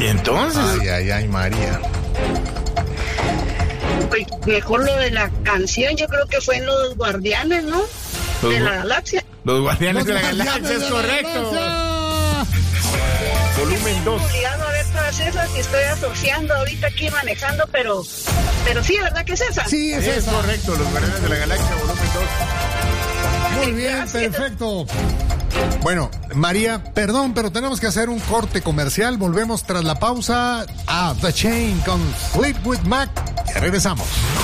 entonces? Ay, María. Pues mejor lo de la canción, yo creo que fue en Los Guardianes, ¿no? De la Galaxia. Los Guardianes de la Galaxia, es correcto. Volumen 2. Estoy obligado a ver todas esas y estoy asociando ahorita aquí manejando, pero sí, ¿verdad que es esa? Sí, Es correcto, Los Guardianes de la Galaxia, volumen 2. Muy bien, Gracias. perfecto. Bueno, María, perdón, pero tenemos que hacer un corte comercial. Volvemos tras la pausa a The Chain con Sleep with Mac. Ya regresamos.